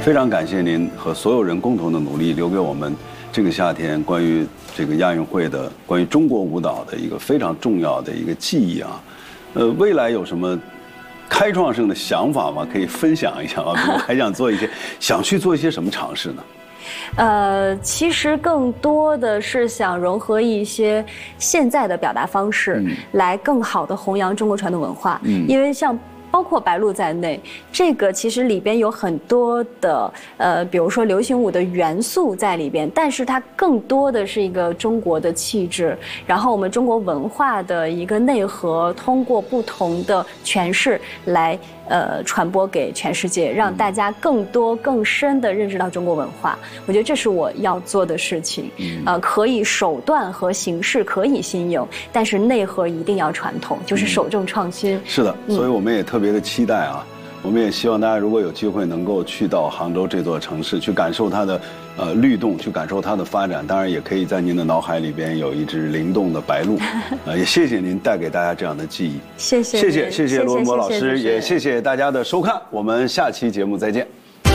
非常感谢您和所有人共同的努力，留给我们这个夏天关于这个亚运会的、关于中国舞蹈的一个非常重要的一个记忆啊。未来有什么开创性的想法吗？可以分享一下吗？比如还想去做一些什么尝试呢？ 其实更多的是想融合一些现在的表达方式，来更好的弘扬中国传统文化。因为像包括白鹿在内，这个其实里边有很多的比如说流行舞的元素在里边，但是它更多的是一个中国的气质，然后我们中国文化的一个内核，通过不同的诠释来传播给全世界，让大家更多更深的认识到中国文化。我觉得这是我要做的事情。可以手段和形式可以新颖，但是内核一定要传统，就是首重创新。 是的，所以我们也特别的期待啊。我们也希望大家如果有机会能够去到杭州这座城市，去感受它的律动，去感受它的发展。当然，也可以在您的脑海里边有一只灵动的白鹿。也谢谢您带给大家这样的记忆。 谢谢罗文博老师，也谢谢大家的收看。我们下期节目再见。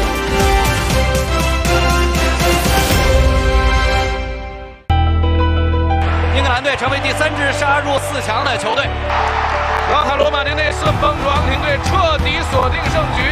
英格兰队成为第3支杀入4强的球队。老塔罗马尼内斯疯狂艇队彻底锁定胜局。